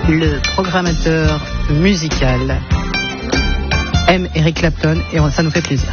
le programmateur musical aime Eric Clapton et ça nous fait plaisir.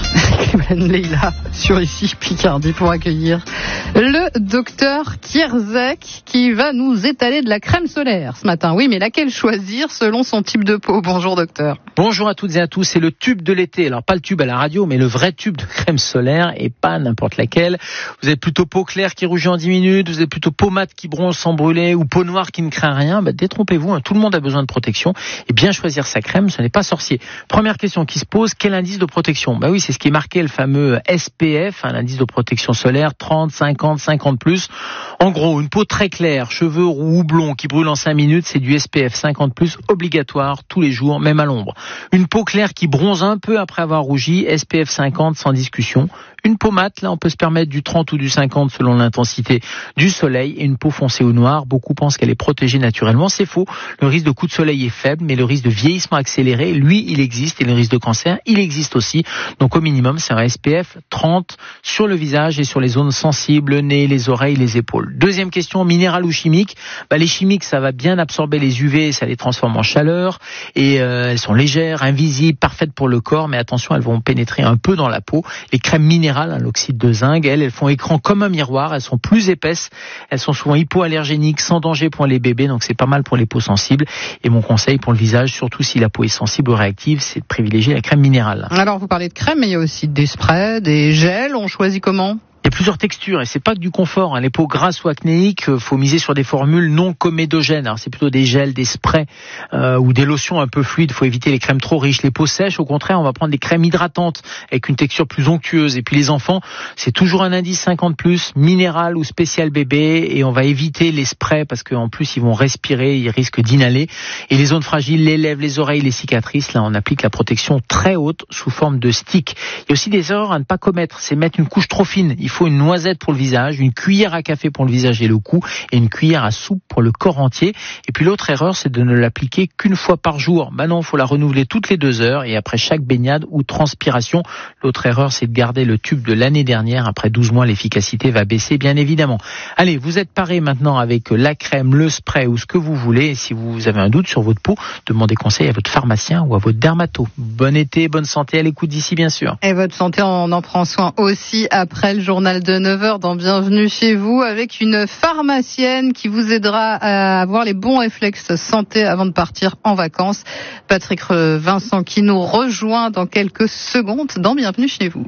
Leïla sur ici Picardie pour accueillir le docteur Kierzek qui va nous étaler de la crème solaire ce matin. Oui, mais laquelle choisir selon son type de peau? Bonjour docteur. Bonjour à toutes et à tous, c'est le tube de l'été. Alors pas le tube à la radio, mais le vrai tube de crème solaire et pas n'importe laquelle. Vous êtes plutôt peau claire qui rougit en 10 minutes, vous êtes plutôt peau mate qui bronze sans brûler ou peau noire qui ne craint rien, détrompez-vous, hein, tout le monde a besoin de protection et bien choisir sa crème, ce n'est pas sorcier. Première question qui se pose, quel indice de protection? Oui, c'est ce qui est marqué, le fameux SPF, l'indice de protection solaire, 30, 50, 50+. En gros, une peau très claire, cheveux roux ou blonds qui brûlent en 5 minutes, c'est du SPF 50+, obligatoire tous les jours, même à l'ombre. Une peau claire qui bronze un peu après avoir rougi, SPF 50 sans discussion. Une peau mate, là on peut se permettre du 30 ou du 50 selon l'intensité du soleil. Et une peau foncée ou noire, beaucoup pensent qu'elle est protégée naturellement. C'est faux, le risque de coup de soleil est faible, mais le risque de vieillissement accéléré, lui, il existe. Et le risque de cancer, il existe aussi. Donc au minimum, c'est un SPF 30 sur le visage et sur les zones sensibles, le nez, les oreilles, les épaules. Deuxième question, minéral ou chimique? Les chimiques, ça va bien absorber les UV, ça les transforme en chaleur. Et elles sont légères, invisibles, parfaites pour le corps, mais attention, elles vont pénétrer un peu dans la peau. Les crèmes minérales, l'oxyde de zinc, elles font écran comme un miroir, elles sont plus épaisses, elles sont souvent hypoallergéniques, sans danger pour les bébés, donc c'est pas mal pour les peaux sensibles. Et mon conseil pour le visage, surtout si la peau est sensible ou réactive, c'est de privilégier la crème minérale. Alors vous parlez de crème, mais il y a aussi des sprays, des gels, on choisit comment? Il y a plusieurs textures et c'est pas que du confort. Les peaux grasses ou acnéiques, faut miser sur des formules non comédogènes. Alors c'est plutôt des gels, des sprays ou des lotions un peu fluides. Faut éviter les crèmes trop riches. Les peaux sèches, au contraire, on va prendre des crèmes hydratantes avec une texture plus onctueuse. Et puis les enfants, c'est toujours un indice 50+, minéral ou spécial bébé. Et on va éviter les sprays parce qu'en plus ils vont respirer, ils risquent d'inhaler. Et les zones fragiles, les lèvres, les oreilles, les cicatrices, là on applique la protection très haute sous forme de stick. Il y a aussi des erreurs à ne pas commettre. C'est mettre une couche trop fine. Il faut une noisette pour le visage, une cuillère à café pour le visage et le cou, et une cuillère à soupe pour le corps entier. Et puis l'autre erreur, c'est de ne l'appliquer qu'une fois par jour. Non, il faut la renouveler toutes les 2 heures et après chaque baignade ou transpiration. L'autre erreur, c'est de garder le tube de l'année dernière. Après 12 mois, l'efficacité va baisser, bien évidemment. Allez, vous êtes parés maintenant avec la crème, le spray ou ce que vous voulez. Et si vous avez un doute sur votre peau, demandez conseil à votre pharmacien ou à votre dermato. Bon été, bonne santé à l'écoute d'ici, bien sûr. Et votre santé, on en prend soin aussi après le journal de 9h dans Bienvenue chez vous avec une pharmacienne qui vous aidera à avoir les bons réflexes santé avant de partir en vacances. Patrick Vincent qui nous rejoint dans quelques secondes dans Bienvenue chez vous.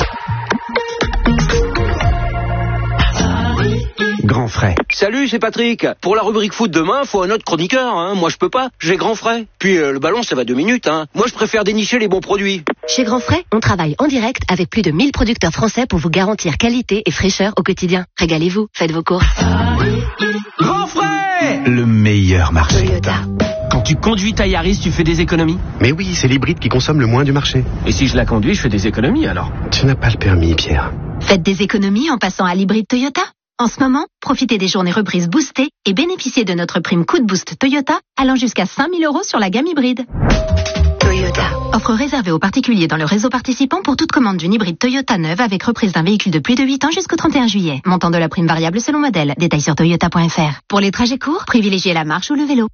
Grand frais. Salut, c'est Patrick. Pour la rubrique foot demain, faut un autre chroniqueur. Moi, je peux pas. J'ai Grand frais. Puis le ballon, ça va 2 minutes. Moi, je préfère dénicher les bons produits. Chez Grand frais, on travaille en direct avec plus de 1000 producteurs français pour vous garantir qualité et fraîcheur au quotidien. Régalez-vous, faites vos courses. Grand frais! Le meilleur marché. Toyota. Quand tu conduis ta Yaris, tu fais des économies. Mais oui, c'est l'hybride qui consomme le moins du marché. Et si je la conduis, je fais des économies alors. Tu n'as pas le permis, Pierre. Faites des économies en passant à l'hybride Toyota. En ce moment, profitez des journées reprises boostées et bénéficiez de notre prime coup de boost Toyota allant jusqu'à 5 000 € sur la gamme hybride. Toyota. Offre réservée aux particuliers dans le réseau participant pour toute commande d'une hybride Toyota neuve avec reprise d'un véhicule de plus de 8 ans jusqu'au 31 juillet. Montant de la prime variable selon modèle. Détails sur toyota.fr. Pour les trajets courts, privilégiez la marche ou le vélo.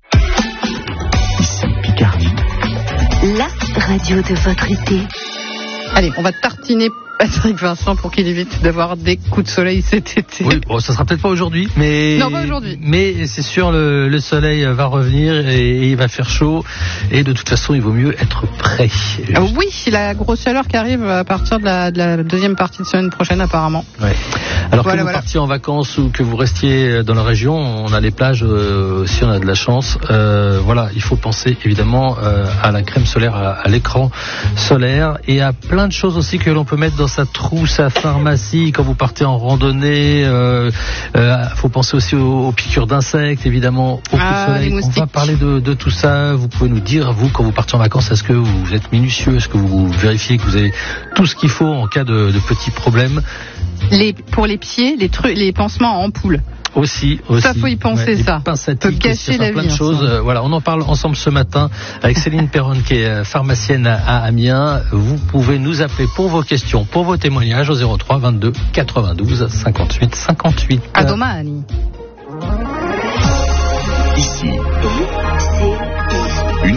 Ici, Picardie. La radio de votre été. Allez, on va tartiner Patrick Vincent pour qu'il évite d'avoir des coups de soleil cet été. Oui, bon, ça sera peut-être pas aujourd'hui, mais non, pas aujourd'hui. Mais c'est sûr, le soleil va revenir et il va faire chaud et de toute façon, il vaut mieux être prêt. Oui, la grosse chaleur qui arrive à partir de la deuxième partie de semaine prochaine apparemment. Ouais. Alors que vous partiez en vacances ou que vous restiez dans la région, on a les plages si on a de la chance. Voilà, il faut penser évidemment à la crème solaire, à l'écran solaire et à plein de choses aussi que l'on peut mettre dans sa trousse à pharmacie quand vous partez en randonnée. Faut penser aussi aux piqûres d'insectes, évidemment, au coup de soleil. On va parler de tout ça. Vous pouvez nous dire, vous, quand vous partez en vacances, est-ce que vous êtes minutieux, est-ce que vous vérifiez que vous avez tout ce qu'il faut en cas de petits problèmes? Pour les pieds, les pansements en ampoule. Aussi. Ça, faut y penser, ça. Peut gâcher la vie. Plein de choses. Voilà, on en parle ensemble ce matin avec Céline Perron, qui est pharmacienne à Amiens. Vous pouvez nous appeler pour vos questions, pour vos témoignages au 03 22 92 58 58. À domani. Ici, Et c'est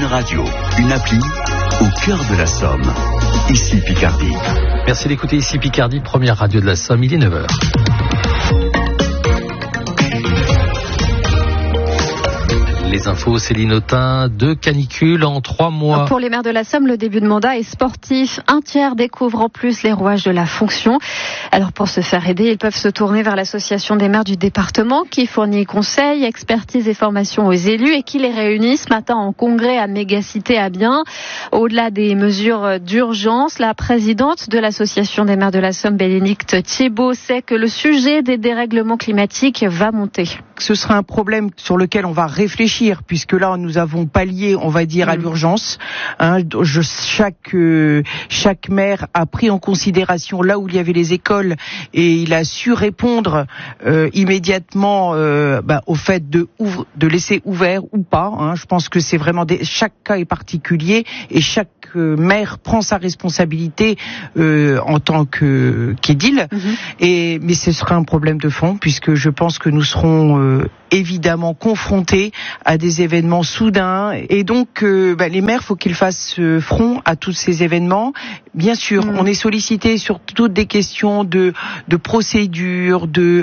radio, une appli au cœur de la Somme. Ici Picardie. Merci d'écouter Ici Picardie, première radio de la Somme, il est 9h. Les infos, Céline Autain, 2 canicules en 3 mois. Pour les maires de la Somme, le début de mandat est sportif. Un tiers découvre en plus les rouages de la fonction. Alors pour se faire aider, ils peuvent se tourner vers l'association des maires du département qui fournit conseils, expertise et formation aux élus et qui les réunit ce matin en congrès à Mégacité à Bien. Au-delà des mesures d'urgence, la présidente de l'association des maires de la Somme, Bénédicte Thiebaud, sait que le sujet des dérèglements climatiques va monter. Ce sera un problème sur lequel on va réfléchir, puisque là nous avons pallié, on va dire, à l'urgence. Chaque maire a pris en considération là où il y avait les écoles et il a su répondre immédiatement au fait de laisser ouvert ou pas. Je pense que c'est vraiment chaque cas est particulier et chaque maire prend sa responsabilité en tant qu'édile. Mais ce sera un problème de fond, puisque je pense que nous serons évidemment confrontés à des événements soudains et donc les maires, faut qu'ils fassent front à tous ces événements. Bien sûr, on est sollicité sur toutes des questions de procédure, de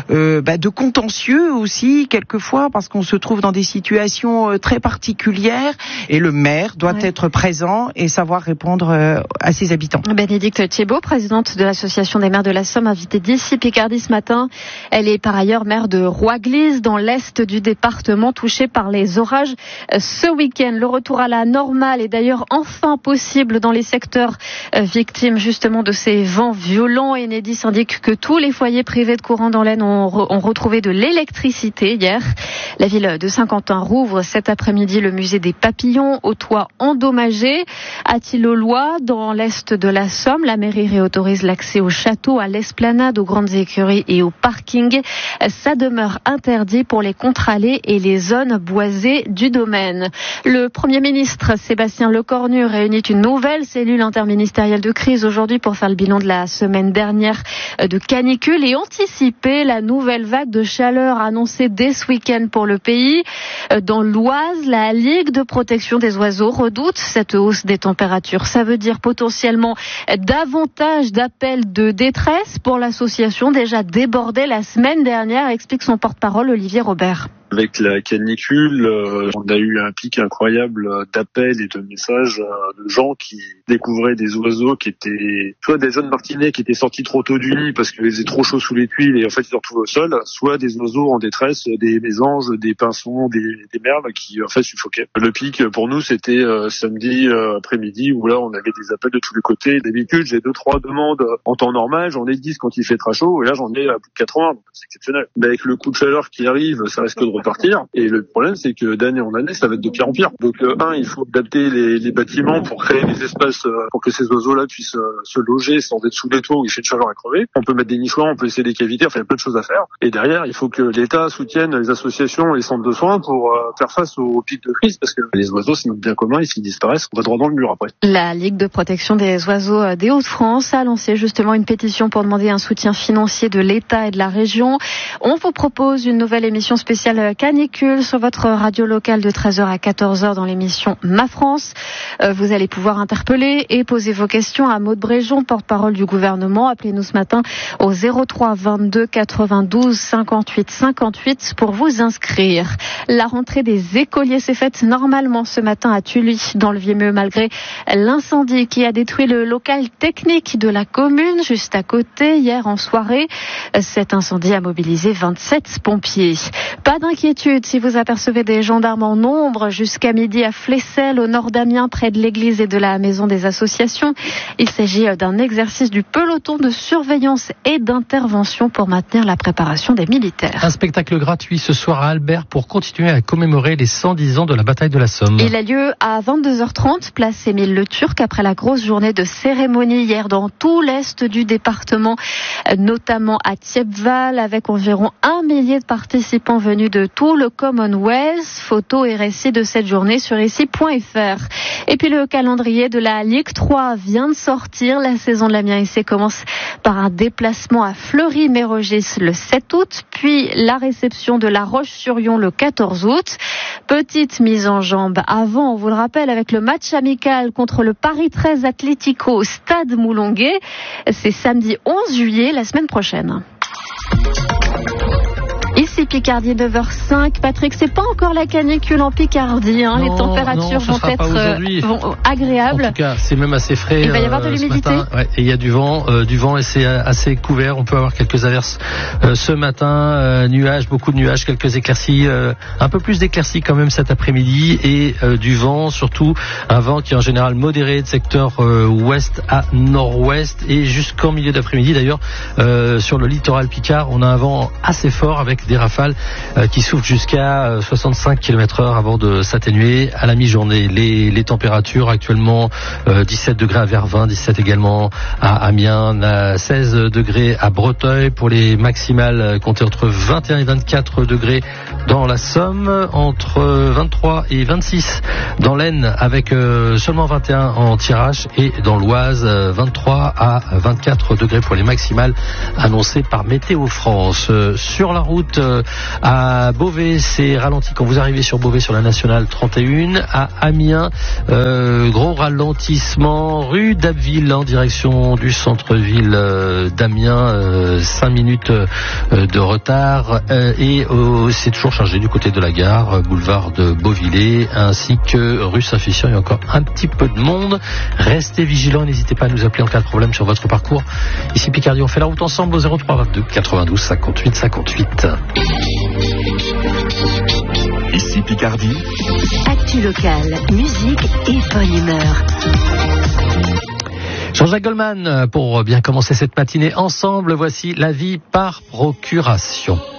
contentieux aussi quelquefois, parce qu'on se trouve dans des situations très particulières et le maire doit être présent et savoir répondre à ses habitants. Bénédicte Thiebaud, présidente de l'association des maires de la Somme, invitée d'Ici Picardie ce matin. Elle est par ailleurs maire de Roiglise, dans l'est du département, touché par les orages ce week-end. Le retour à la normale est d'ailleurs enfin possible dans les secteurs victimes justement de ces vents violents. Enedis indique que tous les foyers privés de courant dans l'Aisne ont retrouvé de l'électricité hier. La ville de Saint-Quentin rouvre cet après-midi le musée des papillons au toit endommagé. À Thillot-Lois, dans l'est de la Somme, la mairie réautorise l'accès au château, à l'esplanade, aux grandes écuries et au parking. Ça demeure interdit pour les contre-allées et les zones boisées du domaine. Le Premier ministre Sébastien Lecornu réunit une nouvelle cellule interministérielle de crise aujourd'hui pour faire le bilan de la semaine dernière de canicule et anticiper la nouvelle vague de chaleur annoncée dès ce week-end pour le pays. Dans l'Oise, la Ligue de protection des oiseaux redoute cette hausse des températures. Ça veut dire potentiellement davantage d'appels de détresse pour l'association déjà débordée la semaine dernière, explique son porte-parole Olivier Robert. Avec la canicule, on a eu un pic incroyable d'appels et de messages de gens qui découvraient des oiseaux qui étaient soit des jeunes martinets qui étaient sortis trop tôt du nid parce qu'il faisait trop chaud sous les tuiles et en fait ils se retrouvaient au sol, soit des oiseaux en détresse, des mésanges, des pinsons, des merles qui en fait suffoquaient. Le pic pour nous c'était samedi après-midi où là on avait des appels de tous les côtés. D'habitude j'ai 2-3 demandes en temps normal, j'en ai 10 quand il fait très chaud et là j'en ai à plus de 80, donc c'est exceptionnel. Mais avec le coup de chaleur qui arrive, ça risque de repartir. Et le problème, c'est que d'année en année, ça va être de pire en pire. Donc, il faut adapter les bâtiments pour créer des espaces pour que ces oiseaux-là puissent se loger sans être sous les toits où il fait de chaleur à crever. On peut mettre des nichoirs, on peut essayer des cavités, enfin, il y a plein de choses à faire. Et derrière, il faut que l'État soutienne les associations et les centres de soins pour faire face au pic de crise, parce que les oiseaux, c'est notre bien commun, et s'ils disparaissent, on va droit dans le mur après. La Ligue de protection des oiseaux des Hauts-de-France a lancé justement une pétition pour demander un soutien financier de l'État et de la région. On vous propose une nouvelle émission spéciale canicule sur votre radio locale de 13h à 14h dans l'émission Ma France. Vous allez pouvoir interpeller et poser vos questions à Maude Bréjon, porte-parole du gouvernement. Appelez-nous ce matin au 03 22 92 58 58 pour vous inscrire. La rentrée des écoliers s'est faite normalement ce matin à Tully, dans le Vieux-Meux, malgré l'incendie qui a détruit le local technique de la commune juste à côté hier en soirée. Cet incendie a mobilisé 27 pompiers. Pas d'inquiétude si vous apercevez des gendarmes en nombre jusqu'à midi à Flesselles, au nord d'Amiens, près de l'église et de la maison des associations. Il s'agit d'un exercice du peloton de surveillance et d'intervention pour maintenir la préparation des militaires. Un spectacle gratuit ce soir à Albert pour continuer à commémorer les 110 ans de la bataille de la Somme. Il a lieu à 22h30, place Émile Le Turc, après la grosse journée de cérémonie hier dans tout l'est du département, notamment à Thiepval, avec environ 1 millier de participants venus de tout le Commonwealth. Photos et récits de cette journée sur ici.fr. Et puis le calendrier de la Ligue 3 vient de sortir. La saison de l'Amiens-Essé commence par un déplacement à Fleury-Mérogis le 7 août, puis la réception de La Roche-sur-Yon le 14 août. Petite mise en jambe avant, on vous le rappelle, avec le match amical contre le Paris 13 Atlético au Stade Moulonguet. C'est samedi 11 juillet, la semaine prochaine. Ici Picardie 9h05. Patrick, c'est pas encore la canicule en Picardie. Non, les températures vont être agréables. En tout cas, c'est même assez frais. Il va y avoir de l'humidité. Ouais, et il y a du vent et c'est assez couvert. On peut avoir quelques averses ce matin, nuages, beaucoup de nuages, quelques éclaircies, un peu plus d'éclaircies quand même cet après-midi et du vent, surtout un vent qui est en général modéré de secteur ouest à nord-ouest et jusqu'en milieu d'après-midi. D'ailleurs, sur le littoral picard, on a un vent assez fort avec des rafales qui soufflent jusqu'à 65 km/h avant de s'atténuer à la mi-journée. Les températures actuellement 17 degrés à Vervins, 17 également à Amiens, 16 degrés à Breteuil pour les maximales comptées entre 21 et 24 degrés dans la Somme, entre 23 et 26 dans l'Aisne avec seulement 21 en Thiérache et dans l'Oise 23 à 24 degrés pour les maximales annoncées par Météo France. Sur la route à Beauvais, c'est ralenti quand vous arrivez sur Beauvais sur la nationale 31. À Amiens, gros ralentissement rue d'Abbeville en direction du centre-ville d'Amiens, 5 minutes de retard et c'est toujours chargé du côté de la gare, boulevard de Beauvillers ainsi que rue Saint-Félicien. Il y a encore un petit peu de monde. Restez vigilants, n'hésitez pas à nous appeler en cas de problème sur votre parcours. Ici Picardie, on fait la route ensemble au 03 22 92 58 58. Ici Picardie. Actu locale, musique et bonne humeur. Jean-Jacques Goldman, pour bien commencer cette matinée ensemble, voici La vie par procuration.